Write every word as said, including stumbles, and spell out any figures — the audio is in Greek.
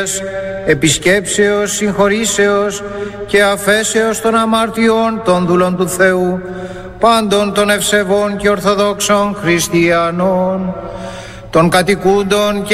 επισκέψεως, συγχωρήσεως και αφέσεως των αμαρτιών των δούλων του Θεού, πάντων των ευσεβών και ορθοδόξων χριστιανών, των κατοικούντων και